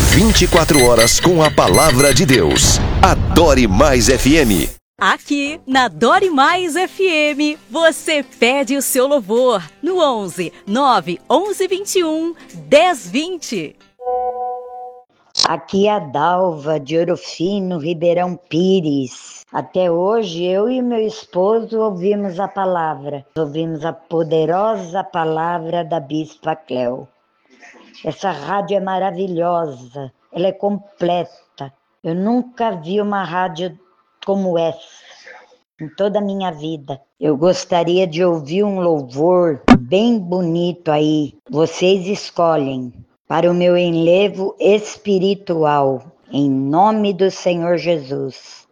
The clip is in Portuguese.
24 horas com a palavra de Deus. Adore Mais FM. Aqui na Adore Mais FM, você pede o seu louvor no 11 9 11 21 10 20. Aqui é a Dalva de Ouro Fino, Ribeirão Pires. Até hoje, eu e meu esposo ouvimos a palavra. Ouvimos a poderosa palavra da Bispa Cléo. Essa rádio é maravilhosa, ela é completa. Eu nunca vi uma rádio como essa em toda a minha vida. Eu gostaria de ouvir um louvor bem bonito aí. Vocês escolhem para o meu enlevo espiritual, em nome do Senhor Jesus.